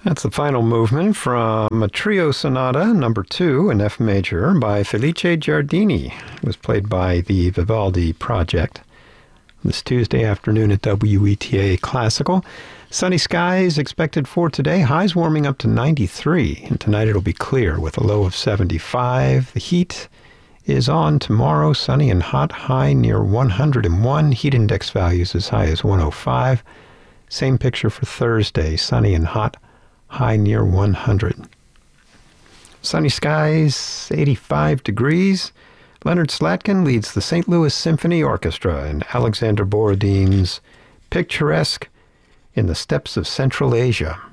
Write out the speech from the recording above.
That's the final movement from a trio sonata, number 2 in F major by Felice Giardini. It was played by the Vivaldi Project this Tuesday afternoon at WETA Classical. Sunny skies expected for today. Highs warming up to 93. And tonight it'll be clear with a low of 75. The heat is on tomorrow. Sunny and hot. High near 101. Heat index values as high as 105. Same picture for Thursday. Sunny and hot. High near 100. Sunny skies, 85 degrees. Leonard Slatkin leads the St. Louis Symphony Orchestra in Alexander Borodin's Picturesque in the Steppes of Central Asia.